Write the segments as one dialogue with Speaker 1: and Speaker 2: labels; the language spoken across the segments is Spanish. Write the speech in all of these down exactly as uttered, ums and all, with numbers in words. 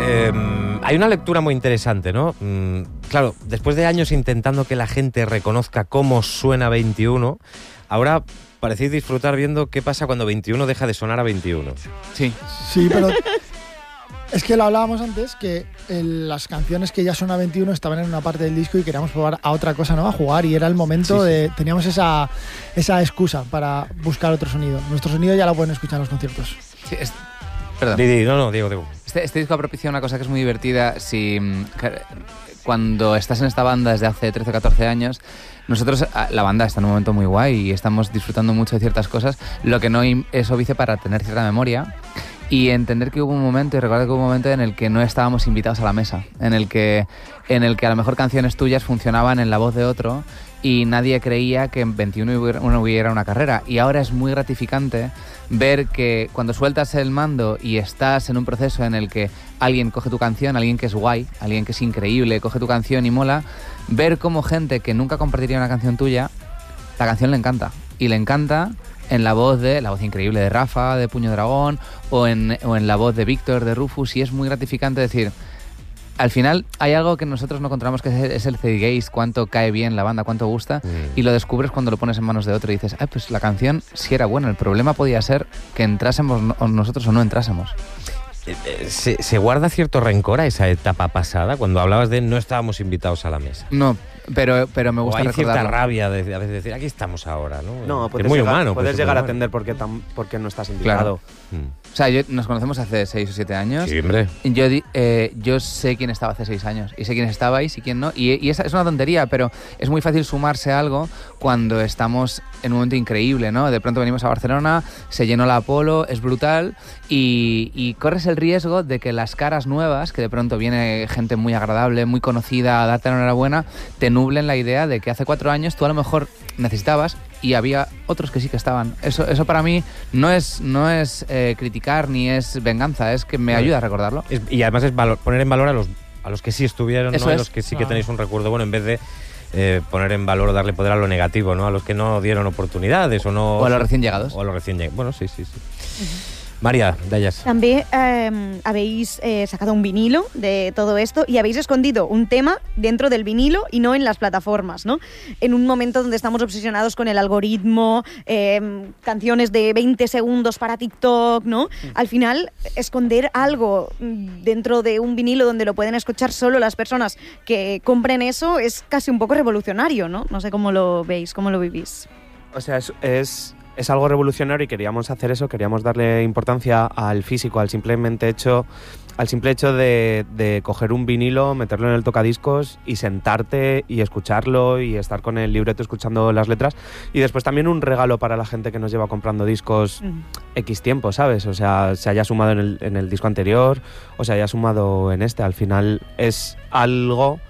Speaker 1: eh, hay una lectura muy interesante, ¿no? Mm, claro, después de años intentando que la gente reconozca cómo suena veintiuno, ahora parecéis disfrutar viendo qué pasa cuando veintiuno deja de sonar a veintiuno.
Speaker 2: Sí.
Speaker 3: Sí, pero es que lo hablábamos antes, que el, las canciones que ya son a veintiuno estaban en una parte del disco y queríamos probar a otra cosa, ¿no? A jugar, y era el momento sí, de... Sí. Teníamos esa, esa excusa para buscar otro sonido. Nuestro sonido ya lo pueden escuchar en los conciertos.
Speaker 2: Sí, es, perdón.
Speaker 1: Didi, no, no, Diego, Diego.
Speaker 2: Este, este disco ha propiciado una cosa que es muy divertida. Si cuando estás en esta banda desde hace trece o catorce años, nosotros, la banda está en un momento muy guay y estamos disfrutando mucho de ciertas cosas, lo que no es óbice para tener cierta memoria y entender que hubo un momento, y recordar que hubo un momento en el que no estábamos invitados a la mesa, en el que, en el que a lo mejor canciones tuyas funcionaban en la voz de otro y nadie creía que en veintiuno uno hubiera una carrera. Y ahora es muy gratificante ver que cuando sueltas el mando y estás en un proceso en el que alguien coge tu canción, alguien que es guay, alguien que es increíble, coge tu canción y mola, ver cómo gente que nunca compartiría una canción tuya, la canción le encanta. Y le encanta en la voz de la voz increíble de Rafa, de Puño Dragón, o en, o en la voz de Víctor, de Rufus, y es muy gratificante decir... Al final hay algo que nosotros no controlamos, que es el zeitgeist, cuánto cae bien la banda, cuánto gusta, mm. y lo descubres cuando lo pones en manos de otro y dices, ay, pues la canción sí era buena, el problema podía ser que entrásemos nosotros o no entrásemos.
Speaker 1: ¿Se, ¿Se guarda cierto rencor a esa etapa pasada, cuando hablabas de no estábamos invitados a la mesa?
Speaker 2: No, pero, pero me gusta
Speaker 1: o hay
Speaker 2: recordarlo.
Speaker 1: Cierta rabia de, a veces decir, aquí estamos ahora, ¿no?
Speaker 4: No, puedes
Speaker 1: es muy
Speaker 4: llegar,
Speaker 1: humano.
Speaker 4: Puedes llegar
Speaker 1: a
Speaker 4: entender por qué, tan, por qué no estás invitado.
Speaker 2: Claro. Mm. O sea, yo, nos conocemos hace seis o siete años.
Speaker 1: Sí, hombre.
Speaker 2: Yo, eh, yo sé quién estaba hace seis años y sé quién estabais y quién no. Y, y esa es una tontería, pero es muy fácil sumarse a algo cuando estamos en un momento increíble, ¿no? De pronto venimos a Barcelona, se llenó la Apolo, es brutal y, y corres el riesgo de que las caras nuevas, que de pronto viene gente muy agradable, muy conocida a darte la enhorabuena, te nublen la idea de que hace cuatro años tú a lo mejor necesitabas y había otros que sí que estaban. Eso, eso para mí no es, no es eh, criticar ni es venganza, es que me ayuda a recordarlo.
Speaker 1: Es, y además es valor, poner en valor a los, a los que sí estuvieron,
Speaker 2: eso
Speaker 1: ¿no?
Speaker 2: Es.
Speaker 1: A los que sí que tenéis un recuerdo bueno, en vez de eh, poner en valor o darle poder a lo negativo, ¿no? A los que no dieron oportunidades o no...
Speaker 2: O a los recién llegados.
Speaker 1: O a los recién llegados. Bueno, sí, sí, sí. Uh-huh. María, Dayas.
Speaker 5: También eh, habéis eh, sacado un vinilo de todo esto y habéis escondido un tema dentro del vinilo y no en las plataformas, ¿no? En un momento donde estamos obsesionados con el algoritmo, eh, canciones de veinte segundos para TikTok, ¿no? Al final, esconder algo dentro de un vinilo donde lo pueden escuchar solo las personas que compren eso es casi un poco revolucionario, ¿no? No sé cómo lo veis, cómo lo vivís.
Speaker 4: O sea, es... es... Es algo revolucionario y queríamos hacer eso, queríamos darle importancia al físico, al simplemente hecho, al simple hecho de, de coger un vinilo, meterlo en el tocadiscos y sentarte y escucharlo y estar con el libreto escuchando las letras. Y después también un regalo para la gente que nos lleva comprando discos mm. X tiempo, ¿sabes? O sea, se haya sumado en el, en el disco anterior o se haya sumado en este. Al final es algo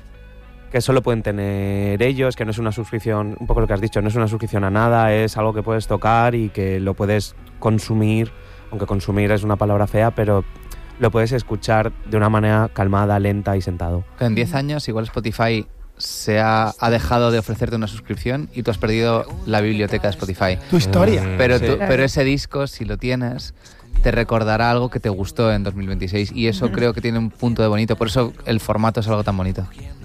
Speaker 4: que solo pueden tener ellos, que no es una suscripción, un poco lo que has dicho, no es una suscripción a nada, es algo que puedes tocar y que lo puedes consumir, aunque consumir es una palabra fea, pero lo puedes escuchar de una manera calmada, lenta y sentado.
Speaker 2: En diez años igual Spotify se ha, ha dejado de ofrecerte una suscripción y tú has perdido la biblioteca de Spotify.
Speaker 3: Tu historia.
Speaker 2: Mm, pero,
Speaker 3: sí.
Speaker 2: tú, pero ese disco, si lo tienes, te recordará algo que te gustó en dos mil veintiséis y eso mm. creo que tiene un punto de bonito, por eso el formato es algo tan bonito.